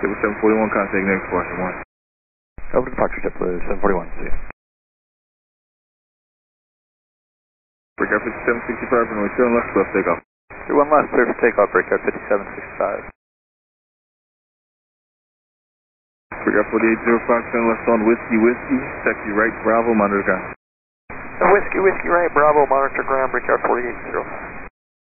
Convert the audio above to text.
Table 741, contact next Washington 1. Over to departure, JetBlue 741, see you. Breakout 5765, runway 2 left, left takeoff. 31 left, clear for takeoff, breakout 5765. Breakout 4805, left on Whiskey, taxi right, Bravo, monitor ground. Whiskey, right, Bravo, monitor ground, breakout 4805.